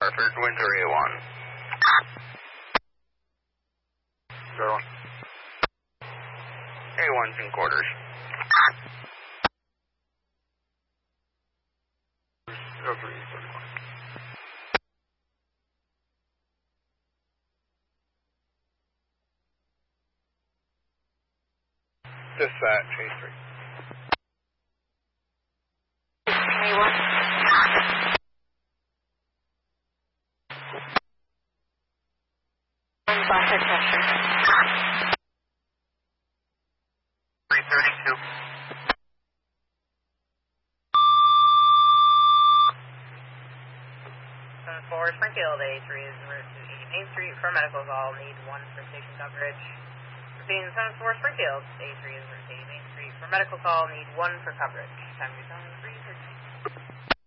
Hartford, Windsor A1. 01. A1's in quarters. 0331. Dispatch A3. A1. Boston pressure. 332. For Springfield, A3 is en route to 80 Main Street for medical call. Need 1 for station coverage. Repeating 74 Springfield, A3 is en route to 80 Main Street for medical call. Need 1 for coverage. Time to be done.